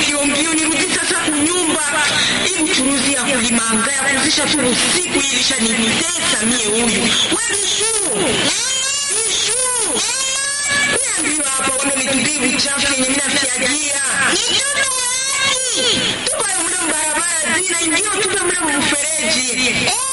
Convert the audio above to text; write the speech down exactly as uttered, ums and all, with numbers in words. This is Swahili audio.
mbio mbio nirudi sasa kunyumba. Hivi churuzi ya kulimanga ya kuzisha tu usiku ilisha nitesa mie huyu. Wewe shuu. Shuu. Wewe hapa wana mitudivu chafu yenye mimi nafiagia. Nitoto wapi? Tupa mle barabara zina ingia tupa mle mfereji.